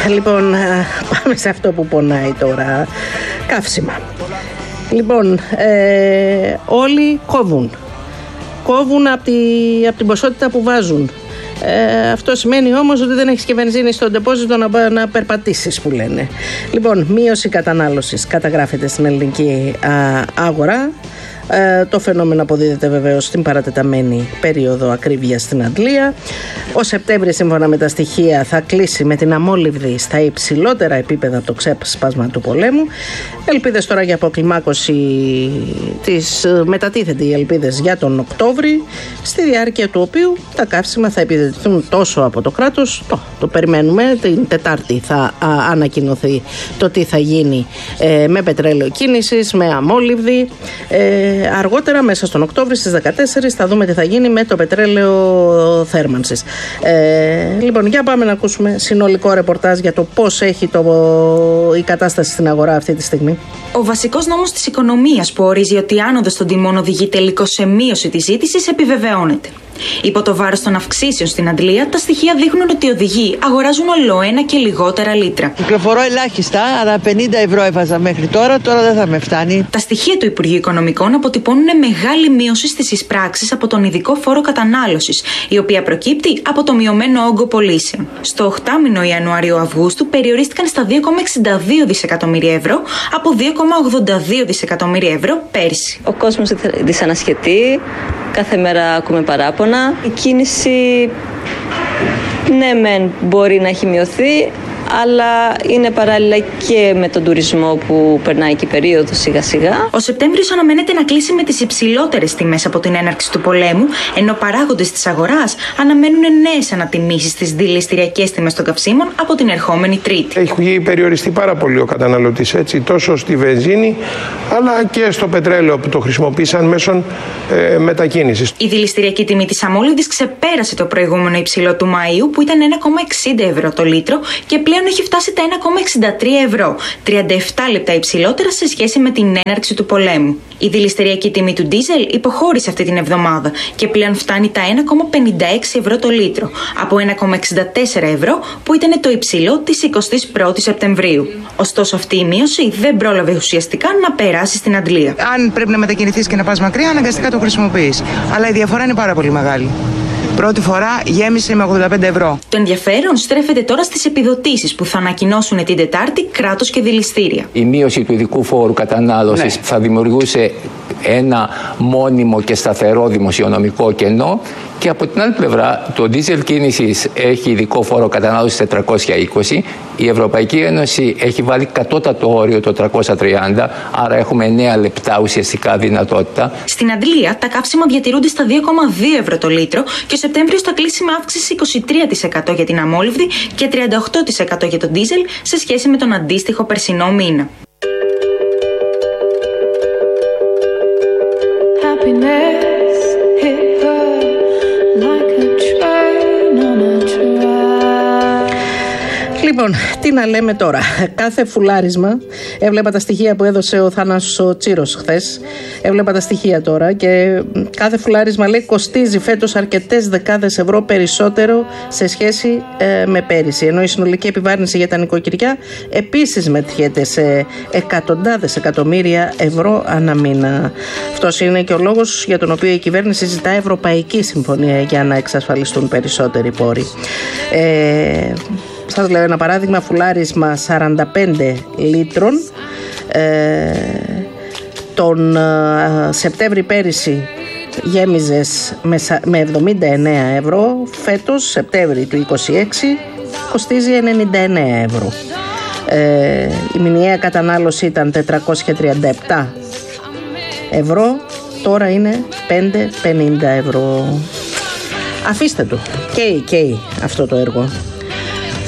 Λοιπόν, πάμε σε αυτό που πονάει τώρα. Καύσιμα. Λοιπόν, όλοι κόβουν από την ποσότητα που βάζουν. Αυτό σημαίνει όμως ότι δεν έχεις και βενζίνη στο ντεπόζιτο να περπατήσεις, που λένε. Λοιπόν, μείωση κατανάλωσης καταγράφεται στην ελληνική αγορά. Το φαινόμενο αποδίδεται βεβαίως στην παρατεταμένη περίοδο ακρίβειας στην Αντλία. Ο Σεπτέμβρης, σύμφωνα με τα στοιχεία, θα κλείσει με την αμόλυβδη στα υψηλότερα επίπεδα από το ξέσπασμα του πολέμου. Ελπίδες τώρα για αποκλιμάκωση μετατίθεται οι ελπίδες για τον Οκτώβρη, στη διάρκεια του οποίου τα καύσιμα θα επιδοτηθούν τόσο από το κράτος. Το περιμένουμε. Την Τετάρτη θα ανακοινωθεί το τι θα γίνει με πετρέλαιο κίνησης, με αμόλυβδη. Αργότερα, μέσα στον Οκτώβρη, στις 14, θα δούμε τι θα γίνει με το πετρέλαιο θέρμανσης. Λοιπόν, για πάμε να ακούσουμε συνολικό ρεπορτάζ για το πώς έχει η κατάσταση στην αγορά αυτή τη στιγμή. Ο βασικός νόμος της οικονομίας, που ορίζει ότι η άνοδος των τιμών οδηγεί τελικώς σε μείωση της ζήτησης, επιβεβαιώνεται. Υπό το βάρος των αυξήσεων στην Αντλία, τα στοιχεία δείχνουν ότι οι οδηγοί αγοράζουν ολοένα και λιγότερα λίτρα. Κυκλοφορώ ελάχιστα, αλλά 50 ευρώ έβαζα μέχρι τώρα δεν θα με φτάνει. Τα στοιχεία του Υπουργείου Οικονομικών αποτυπώνουν μεγάλη μείωση στις εισπράξεις από τον ειδικό φόρο κατανάλωσης, η οποία προκύπτει από το μειωμένο όγκο πωλήσεων. Στο 8μηνο Ιανουαρίου-Αυγούστου περιορίστηκαν στα 2,62 δισεκατομμύρια ευρώ από 2,82 δισεκατομμύρια ευρώ πέρσι. Ο κόσμος δυσανασχετεί, κάθε μέρα ακούμε παράπονα. Η κίνηση, ναι μεν, μπορεί να έχει μειωθεί, αλλά είναι παράλληλα και με τον τουρισμό που περνάει και η περίοδος σιγά σιγά. Ο Σεπτέμβριος αναμένεται να κλείσει με τις υψηλότερες τιμές από την έναρξη του πολέμου, ενώ παράγοντες της αγοράς αναμένουν νέες ανατιμήσεις στις δηληστηριακές τιμές των καυσίμων από την ερχόμενη Τρίτη. Έχει περιοριστεί πάρα πολύ ο καταναλωτής, έτσι, τόσο στη βενζίνη αλλά και στο πετρέλαιο που το χρησιμοποίησαν μέσω μετακίνησης. Η δηληστηριακή τιμή της αμόλυβδης ξεπέρασε το προηγούμενο υψηλό του Μαΐου, που ήταν 1,60 ευρώ το λίτρο, και πλέον έχει φτάσει τα 1,63 ευρώ, 37 λεπτά υψηλότερα σε σχέση με την έναρξη του πολέμου. Η δηληστηριακή τιμή του ντίζελ υποχώρησε αυτή την εβδομάδα και πλέον φτάνει τα 1,56 ευρώ το λίτρο, από 1,64 ευρώ που ήταν το υψηλό της 21ης Σεπτεμβρίου. Ωστόσο, αυτή η μείωση δεν πρόλαβε ουσιαστικά να περάσει στην Αντλία. Αν πρέπει να μετακινηθείς και να πας μακριά, αναγκαστικά το χρησιμοποιείς. Αλλά η διαφορά είναι πάρα πολύ μεγάλη. Πρώτη φορά γέμισε με 85 ευρώ. Το ενδιαφέρον στρέφεται τώρα στις επιδοτήσεις που θα ανακοινώσουν την Τετάρτη κράτος και δηληστήρια. Η μείωση του ειδικού φόρου κατανάλωσης θα δημιουργούσε ένα μόνιμο και σταθερό δημοσιονομικό κενό. Και από την άλλη πλευρά, το ντίζελ κίνησης έχει ειδικό φόρο κατανάλωσης 420. Η Ευρωπαϊκή Ένωση έχει βάλει κατώτατο όριο το 330, άρα έχουμε 9 λεπτά ουσιαστικά δυνατότητα. Στην Αντλία, τα καύσιμα διατηρούνται στα 2,2 ευρώ το λίτρο και ο Σεπτέμβριος θα κλείσει με αύξηση 23% για την αμόλυβδη και 38% για τον ντίζελ σε σχέση με τον αντίστοιχο περσινό μήνα. Λοιπόν, τι να λέμε τώρα. Κάθε φουλάρισμα, έβλεπα τα στοιχεία που έδωσε ο Θάνασος ο Τσίρος χθες, έβλεπα τα στοιχεία τώρα, και κάθε φουλάρισμα, λέει, κοστίζει φέτος αρκετές δεκάδες ευρώ περισσότερο σε σχέση με πέρυσι. Ενώ η συνολική επιβάρυνση για τα νοικοκυριά επίσης μετριέται σε εκατοντάδες εκατομμύρια ευρώ ανά μήνα. Αυτός είναι και ο λόγος για τον οποίο η κυβέρνηση ζητά ευρωπαϊκή συμφωνία για να εξασφαλιστούν περισσότεροι πόροι. Σας λέω ένα παράδειγμα: φουλάρισμα 45 λίτρων τον Σεπτέμβρη πέρυσι γέμιζες με 79 ευρώ, φέτος Σεπτέμβρη του 26 κοστίζει 99 ευρώ. Η μηνιαία κατανάλωση ήταν 437 ευρώ, τώρα είναι 550 ευρώ. Αφήστε το, καίει αυτό το έργο.